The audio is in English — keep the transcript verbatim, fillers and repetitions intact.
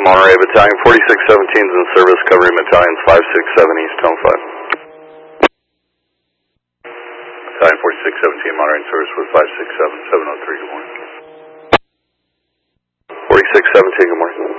Monterey Battalion, forty-six seventeen is in service, covering Battalions five six seven East, tone five. Battalion forty-six seventeen, Monterey in service with five six seven, seven oh three, good morning. forty-six seventeen, good morning.